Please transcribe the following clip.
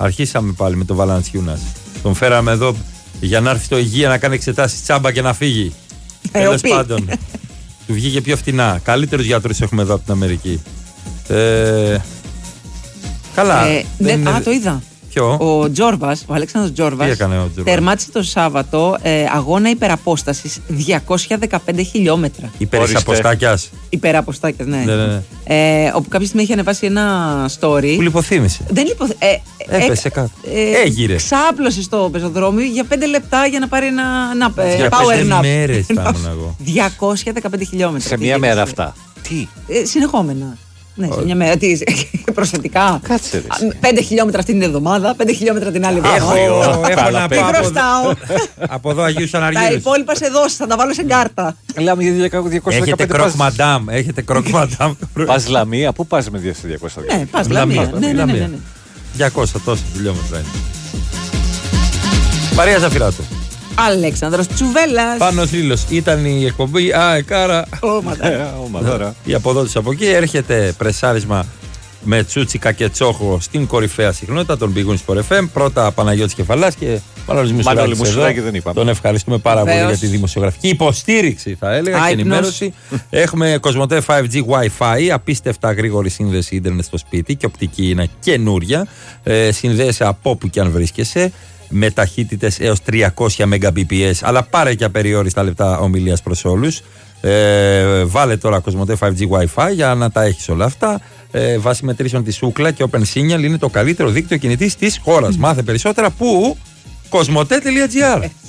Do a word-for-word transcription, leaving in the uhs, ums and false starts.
Αρχίσαμε πάλι με τον Βαλαντσιούνας. Τον φέραμε εδώ για να έρθει στο υγεία να κάνει εξετάσεις τσάμπα και να φύγει. Τέλος πάντων. Του βγήκε πιο φτηνά. Καλύτερους γιατρούς έχουμε εδώ από την Αμερική. Ε, καλά. Ε, δεν δε, είναι... Α, το είδα. Ποιο? Ο Τζόρβας, ο Αλέξανδρος Τζόρβας, Τι έκανε ο Τζόρβας? τερμάτισε το Σάββατο ε, αγώνα υπεραπόστασης διακόσια δεκαπέντε χιλιόμετρα. Υπεραποστάκιας. Υπεραποστάκιας, ναι. ναι, ναι, ναι. Ε, όπου κάποια στιγμή είχε ανεβάσει ένα story. Που λιποθύμησε. Δεν λιποθύμησε. Ε, Έπεσε ε, κάτω. Ε, Έγειρε. Ξάπλωσε στο πεζοδρόμιο για πέντε λεπτά για να πάρει ένα να, για power πέντε nap. μέρες ήμουν εγώ. διακόσια δεκαπέντε χιλιόμετρα. Σε μία μέρα αυτά. Τι. Ε, συνεχόμενα. Ναι, σε μια μέρα. Τι, προσθετικά. Κάτσε ρε. Πέντε χιλιόμετρα αυτήν την εβδομάδα, πέντε χιλιόμετρα την άλλη εβδομάδα. Έχω, έχω να Τι πάω από, χρωστάω. από εδώ Αγίου Τα Αναργύρους. υπόλοιπα σε δώσει, θα τα βάλω σε κάρτα. Λέμε για διακόσια Έχετε δεκαπέντε. κροκ μαντάμ. Έχετε κροκ μαντάμ. Πας Λαμία, πού πας με διακόσια δεκαπέντε? Ναι, πας Λαμία, Λαμία. Ναι, ναι, ναι, ναι. διακόσια τόσα χιλιόμετρα είναι. Μαρία Ζαφυράτου. Αλέξανδρος Τσουβέλλας. Πάνος Λίλος. Ήταν η εκπομπή. Α, εκάρα. Ω, ματάρα. Ο Μαδόρα. Η αποδότηση από εκεί. Έρχεται πρεσάρισμα με Τσούτσικα και Τσόχο στην κορυφαία συχνότητα των Big Wins Sport εφ εμ. Πρώτα Παναγιώτης Κεφαλάς και Μανώλης Μανώλη Μουσουράκης Μουσουράκη εδώ. δεν είπαμε. Τον ευχαριστούμε πάρα πολύ Βεβαίως. για τη δημοσιογραφική υποστήριξη, θα έλεγα, και Άϊπνος. ενημέρωση. Έχουμε Κοσμοτέ φάιβ τζι Wi-Fi, απίστευτα γρήγορη σύνδεση ίντερνετ στο σπίτι και οπτική είναι καινούρια. Ε, συνδέεσαι από όπου και αν βρίσκεσαι, με ταχύτητες έως τριακόσια Mbps, αλλά πάρε και απεριόριστα λεπτά ομιλίας προς όλους. Ε, βάλε τώρα Κοσμοτέ φάιβ τζι Wi-Fi για να τα έχεις όλα αυτά. Ε, βάσει μετρήσεων της Ookla και OpenSignal είναι το καλύτερο δίκτυο κινητής της χώρας. Mm. Μάθε περισσότερα που κοσμοτέ τελεία τζι άρ.